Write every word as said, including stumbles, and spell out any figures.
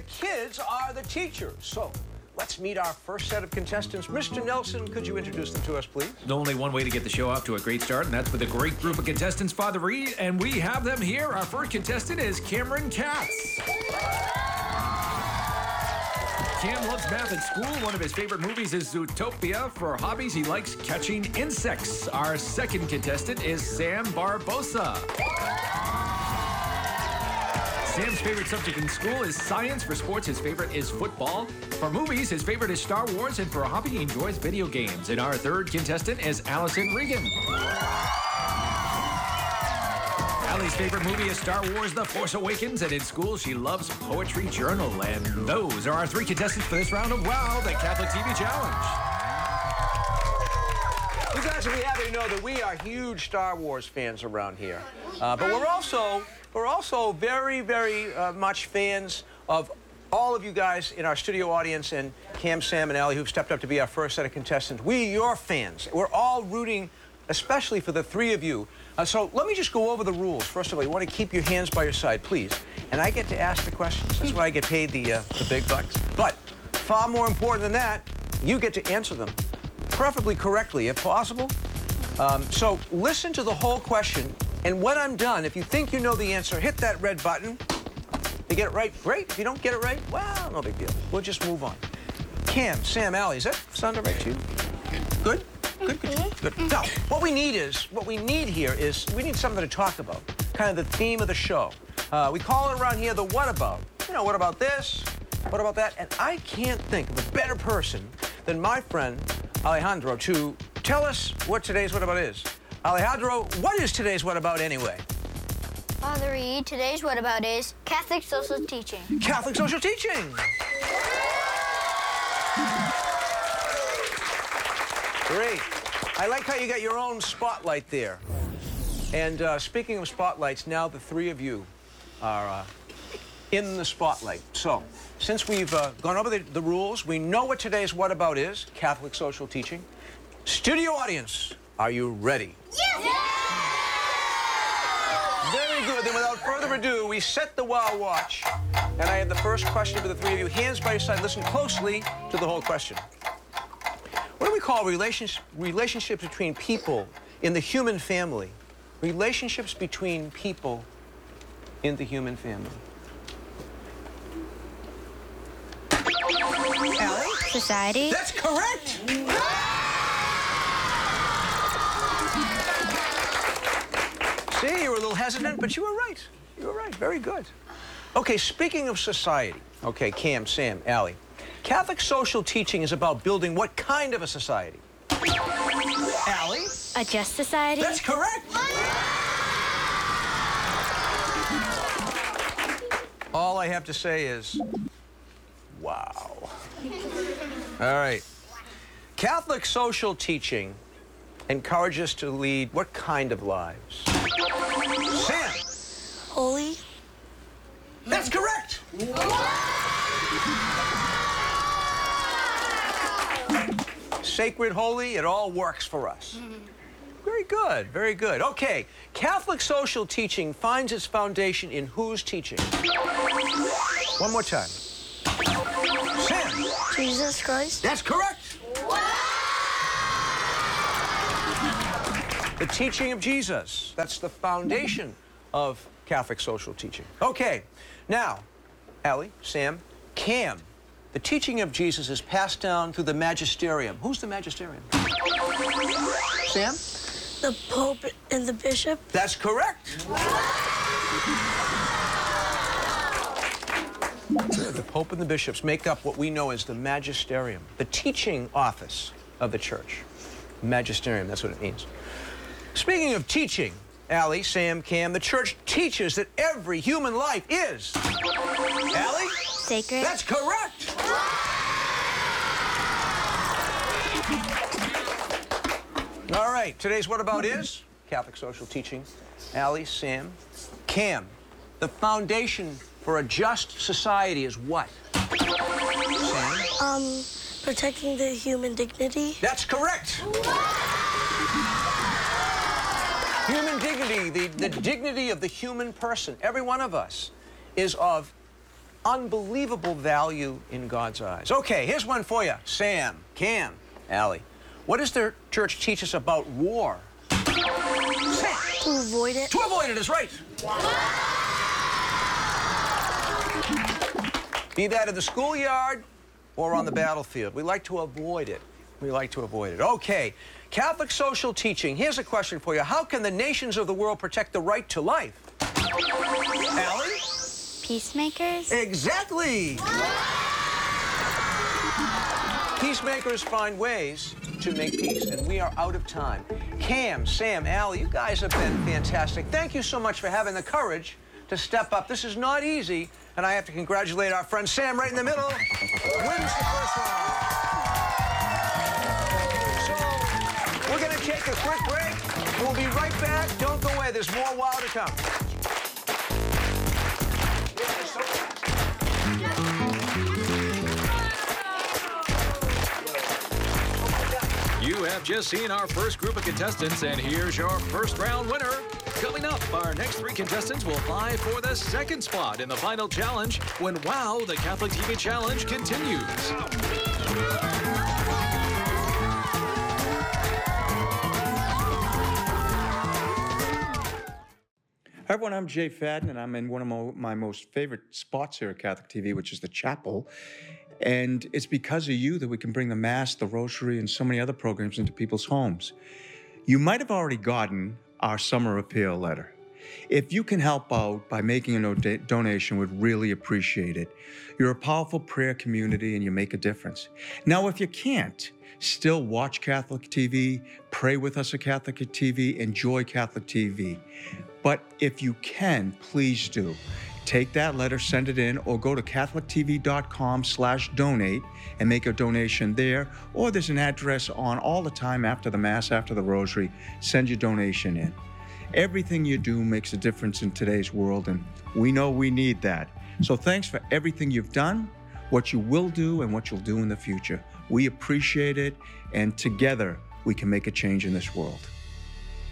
kids are the teachers. So let's meet our first set of contestants. Mister Nelson, could you introduce them to us, please? There's only one way to get the show off to a great start, and that's with a great group of contestants, Father Reed, and we have them here. Our first contestant is Cameron Katz. Cam loves math at school. One of his favorite movies is Zootopia. For hobbies, he likes catching insects. Our second contestant is Sam Barbosa. Sam's favorite subject in school is science. For sports, his favorite is football. For movies, his favorite is Star Wars. And for a hobby, he enjoys video games. And our third contestant is Allison Regan. Allie's favorite movie is Star Wars The Force Awakens, and in school she loves Poetry Journal. And those are our three contestants for this round of WOW, the Catholic T V Challenge. You guys will be happy to know that we are huge Star Wars fans around here. Uh, but we're also, we're also very, very uh, much fans of all of you guys in our studio audience, and Cam, Sam, and Allie, who've stepped up to be our first set of contestants. We, your fans. We're all rooting especially for the three of you. Uh, so let me just go over the rules. First of all, you want to keep your hands by your side, please. And I get to ask the questions. That's why I get paid the, uh, the big bucks. But far more important than that, you get to answer them, preferably correctly, if possible. Um, so listen to the whole question, and when I'm done, if you think you know the answer, hit that red button. If you get it right, great. If you don't get it right, well, no big deal. We'll just move on. Cam, Sam, Allie, does that sound all right to you? Good? Good, good, good. Now, what we need is, what we need here is, we need something to talk about, kind of the theme of the show. Uh, we call it around here the what about. You know, what about this? What about that? And I can't think of a better person than my friend Alejandro to tell us what today's what about is. Alejandro, what is today's what about anyway? Father Reed, today's what about is Catholic social teaching. Catholic social teaching. Great. I like how you got your own spotlight there. And uh, speaking of spotlights, now the three of you are uh, in the spotlight. So, since we've uh, gone over the, the rules, we know what today's what about is, Catholic social teaching. Studio audience, are you ready? Yes! Very good. Then without further ado, we set the WOW watch. And I have the first question for the three of you. Hands by your side. Listen closely to the whole question. What do we call relations, relationships between people in the human family? Relationships between people in the human family. Allie? Society. That's correct! See, you were a little hesitant, but you were right. You were right. Very good. Okay, speaking of society. Okay, Cam, Sam, Allie. Catholic social teaching is about building what kind of a society? Allie? A just society. That's correct. All I have to say is, wow. All right. Catholic social teaching encourages us to lead what kind of lives? Sam? Holy. That's correct. Sacred, holy, it all works for us. Very good, very good. Okay, Catholic social teaching finds its foundation in whose teaching? One more time. Sam. Jesus Christ. That's correct. The teaching of Jesus. That's the foundation of Catholic social teaching. Okay, now, Allie, Sam, Cam. The teaching of Jesus is passed down through the magisterium. Who's the magisterium? Sam? The Pope and the Bishop. That's correct. The Pope and the bishops make up what we know as the magisterium, the teaching office of the church. Magisterium, that's what it means. Speaking of teaching, Allie, Sam, Cam, the church teaches that every human life is... Allie? Sacred. That's correct. All right, today's what about is Catholic social teaching. Allie, Sam, Cam. The foundation for a just society is what? Sam? Um, protecting the human dignity. That's correct. Human dignity, the, the dignity of the human person, every one of us, is of unbelievable value in God's eyes. Okay, here's one for you. Sam, Cam, Allie. What does the church teach us about war? Sam. To avoid it. To avoid it is right. Be that in the schoolyard or on the battlefield. We like to avoid it. We like to avoid it. Okay, Catholic social teaching. Here's a question for you. How can the nations of the world protect the right to life? Allie? Peacemakers? Exactly. Peacemakers find ways to make peace, and we are out of time. Cam, Sam, Allie, you guys have been fantastic. Thank you so much for having the courage to step up. This is not easy, and I have to congratulate our friend Sam right in the middle. Wins the first round. So we're going to take a quick break. We'll be right back. Don't go away. There's more wow to come. You have just seen our first group of contestants, and here's your first round winner. Coming up, our next three contestants will vie for the second spot in the final challenge when WOW, the Catholic T V Challenge, continues. Hi everyone, I'm Jay Fadden, and I'm in one of my, my most favorite spots here at Catholic T V, which is the chapel. And it's because of you that we can bring the Mass, the Rosary, and so many other programs into people's homes. You might have already gotten our summer appeal letter. If you can help out by making a no- donation, we'd really appreciate it. You're a powerful prayer community and you make a difference. Now, if you can't, still watch Catholic T V, pray with us at Catholic T V, enjoy Catholic T V. But if you can, please do. Take that letter, send it in, or go to catholic t v dot com slash donate and make a donation there. Or there's an address on all the time after the Mass, after the Rosary. Send your donation in. Everything you do makes a difference in today's world, and we know we need that. So thanks for everything you've done, what you will do, and what you'll do in the future. We appreciate it, and together we can make a change in this world.